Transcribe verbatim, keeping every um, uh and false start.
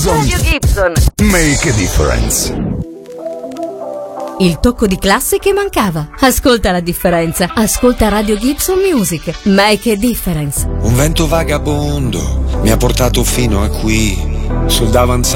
Gibson. Radio Gibson. Make a difference. Il tocco di classe che mancava. Ascolta la differenza. Ascolta Radio Gibson Music. Make a difference. Un vento vagabondo mi ha portato fino a qui, sul davanzale